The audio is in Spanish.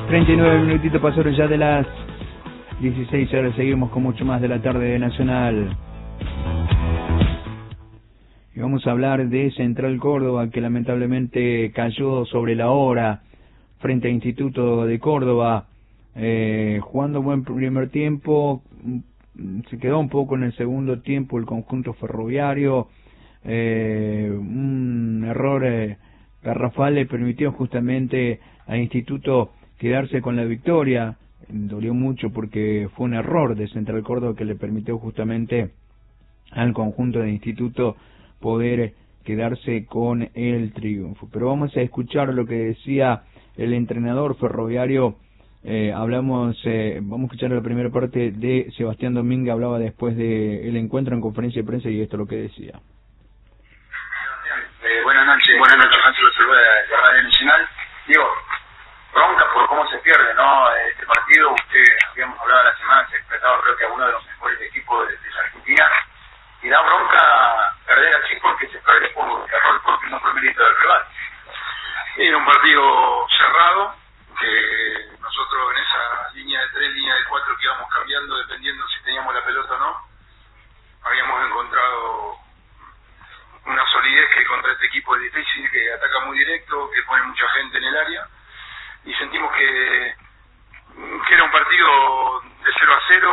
39 minutitos pasaron ya de las 16 horas. Seguimos con mucho más de la tarde de Nacional. Y vamos a hablar de Central Córdoba, que lamentablemente cayó sobre la hora frente a Instituto de Córdoba. Jugando buen primer tiempo, se quedó un poco en el segundo tiempo el conjunto ferroviario. Un error garrafal le permitió justamente a Instituto quedarse con la victoria. Dolió mucho porque fue un error de Central Córdoba que le permitió justamente al conjunto de Instituto poder quedarse con el triunfo. Pero vamos a escuchar lo que decía el entrenador ferroviario. Vamos a escuchar la primera parte de Sebastián Domínguez. Hablaba después del encuentro en conferencia de prensa y esto es lo que decía. Buenas noches, Francisco Silva de Radio Nacional. Digo, bronca por cómo se pierde, ¿no? Este partido, habíamos hablado la semana, se enfrentaba creo que a uno de los mejores equipos de la Argentina, y da bronca perder así porque se perdió por error propio, no por mérito del rival. Era un partido cerrado, que nosotros en esa línea de 3, línea de 4 que íbamos cambiando dependiendo si teníamos la pelota o no, habíamos encontrado una solidez que contra este equipo es difícil, que ataca muy directo, que pone mucha gente en el área, y sentimos que era un partido de 0-0,